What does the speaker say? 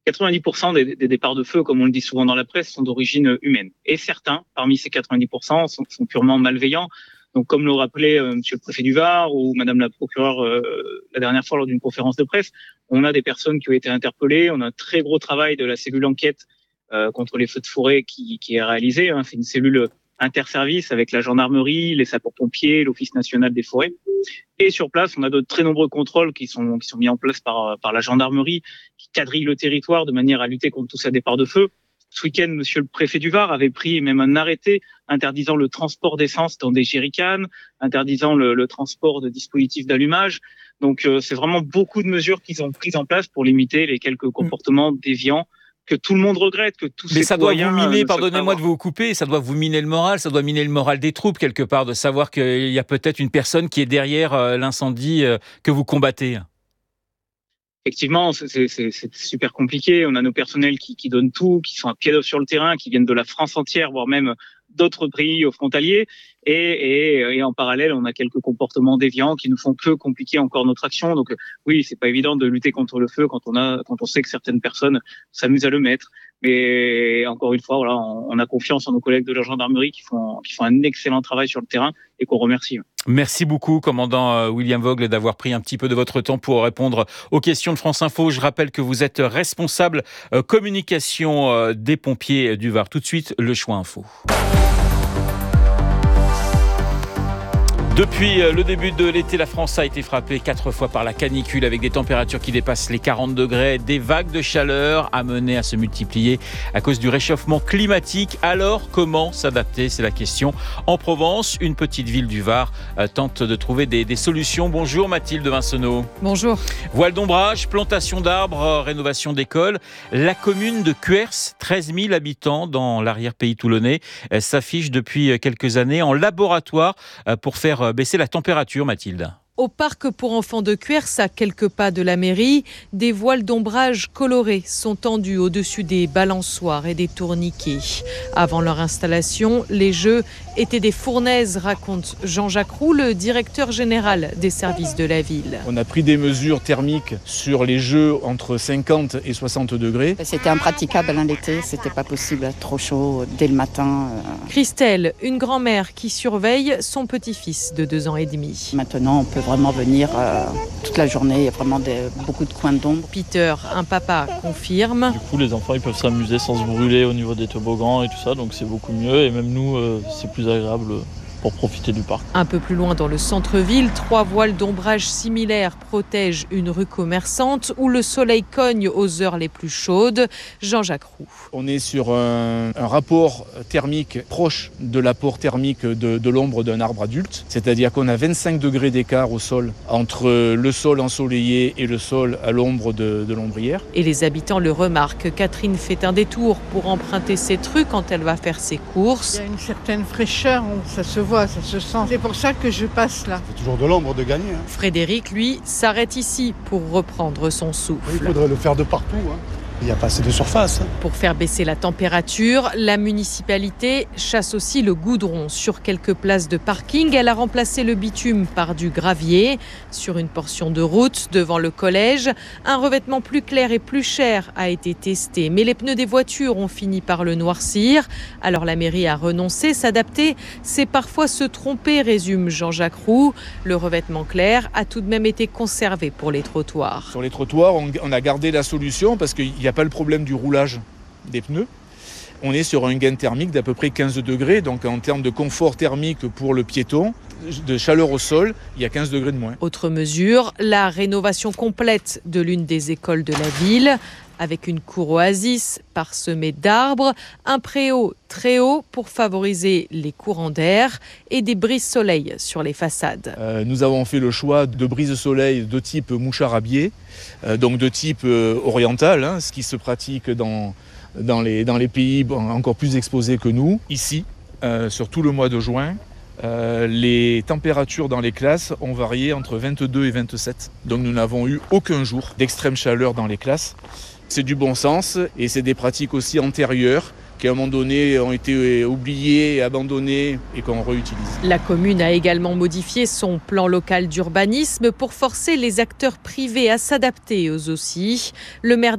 90% des départs de feu, comme on le dit souvent dans la presse, sont d'origine humaine. Et certains, parmi ces 90%, sont purement malveillants. Donc, comme le rappelait Monsieur le préfet du Var ou Madame la procureure la dernière fois lors d'une conférence de presse, on a des personnes qui ont été interpellées. On a un très gros travail de la cellule enquête contre les feux de forêt qui est réalisé. C'est une cellule interservice avec la gendarmerie, les sapeurs-pompiers, l'Office national des forêts. Et sur place, on a de très nombreux contrôles qui sont mis en place par la gendarmerie, qui quadrille le territoire de manière à lutter contre tous ces départs de feu. Ce week-end, Monsieur le préfet du Var avait pris même un arrêté interdisant le transport d'essence dans des jerrycans, interdisant le transport de dispositifs d'allumage. Donc, c'est vraiment beaucoup de mesures qu'ils ont prises en place pour limiter les quelques comportements déviants que tout le monde regrette, que tous Mais ces ça doit vous miner, pardonnez-moi de vous couper, ça doit vous miner le moral, ça doit miner le moral des troupes quelque part, de savoir qu'il y a peut-être une personne qui est derrière l'incendie que vous combattez. Effectivement, c'est super compliqué. On a nos personnels qui donnent tout, qui sont à pied d'œuvre sur le terrain, qui viennent de la France entière, voire même d'autres pays frontaliers. Et en parallèle, on a quelques comportements déviants qui ne font que compliquer encore notre action. Donc oui, c'est pas évident de lutter contre le feu quand on sait que certaines personnes s'amusent à le mettre. Mais encore une fois, voilà, on a confiance en nos collègues de la gendarmerie qui font un excellent travail sur le terrain et qu'on remercie. Merci beaucoup, commandant William Vogle, d'avoir pris un petit peu de votre temps pour répondre aux questions de France Info. Je rappelle que vous êtes responsable communication des pompiers du Var. Tout de suite, le choix info. Depuis le début de l'été, la France a été frappée 4 fois par la canicule avec des températures qui dépassent les 40 degrés, des vagues de chaleur amenées à se multiplier à cause du réchauffement climatique. Alors, comment s'adapter ? C'est la question. En Provence, une petite ville du Var tente de trouver des solutions. Bonjour Mathilde Vincenot. Bonjour. Voile d'ombrage, plantation d'arbres, rénovation d'écoles. La commune de Cuers, 13 000 habitants dans l'arrière-pays toulonnais, s'affiche depuis quelques années en laboratoire pour faire baisser la température, Mathilde. Au parc pour enfants de Cuers, à quelques pas de la mairie, des voiles d'ombrage colorés sont tendus au-dessus des balançoires et des tourniquets. Avant leur installation, les jeux étaient des fournaises, raconte Jean-Jacques Roux, le directeur général des services de la ville. On a pris des mesures thermiques sur les jeux entre 50 et 60 degrés. C'était impraticable l'été, c'était pas possible, trop chaud dès le matin. Christelle, une grand-mère qui surveille son petit-fils de 2 ans et demi. Maintenant, on peut vraiment venir toute la journée, il y a vraiment beaucoup de coins d'ombre. Peter, un papa, confirme. Du coup, les enfants ils peuvent s'amuser sans se brûler au niveau des toboggans et tout ça, donc c'est beaucoup mieux. Et même nous, c'est plus agréable pour profiter du parc. Un peu plus loin dans le centre-ville, 3 voiles d'ombrage similaires protègent une rue commerçante où le soleil cogne aux heures les plus chaudes. Jean-Jacques Roux. On est sur un rapport thermique proche de l'apport thermique de l'ombre d'un arbre adulte. C'est-à-dire qu'on a 25 degrés d'écart au sol entre le sol ensoleillé et le sol à l'ombre de l'ombrière. Et les habitants le remarquent. Catherine fait un détour pour emprunter cette rue quand elle va faire ses courses. Il y a une certaine fraîcheur, ça se voit, ça se sent. C'est pour ça que je passe là. C'est toujours de l'ombre de gagner. Frédéric, lui, s'arrête ici pour reprendre son souffle. Il faudrait le faire de partout. Il n'y a pas assez de surface. Pour faire baisser la température, la municipalité chasse aussi le goudron. Sur quelques places de parking, elle a remplacé le bitume par du gravier. Sur une portion de route devant le collège, un revêtement plus clair et plus cher a été testé. Mais les pneus des voitures ont fini par le noircir. Alors la mairie a renoncé. S'adapter, c'est parfois se tromper, résume Jean-Jacques Roux. Le revêtement clair a tout de même été conservé pour les trottoirs. Sur les trottoirs, on a gardé la solution parce qu'il n'y a pas le problème du roulage des pneus. On est sur un gain thermique d'à peu près 15 degrés, donc en termes de confort thermique pour le piéton, de chaleur au sol, il y a 15 degrés de moins. Autre mesure, la rénovation complète de l'une des écoles de la ville, avec une cour oasis parsemée d'arbres, un préau très haut pour favoriser les courants d'air et des brises-soleil sur les façades. Nous avons fait le choix de brises-soleil de type mouchard à biais, donc de type oriental, ce qui se pratique dans les pays encore plus exposés que nous. Ici, sur tout le mois de juin, les températures dans les classes ont varié entre 22 et 27. Donc nous n'avons eu aucun jour d'extrême chaleur dans les classes. C'est du bon sens et c'est des pratiques aussi antérieures qui à un moment donné ont été oubliées et abandonnées et qu'on réutilise. La commune a également modifié son plan local d'urbanisme pour forcer les acteurs privés à s'adapter eux aussi. Le maire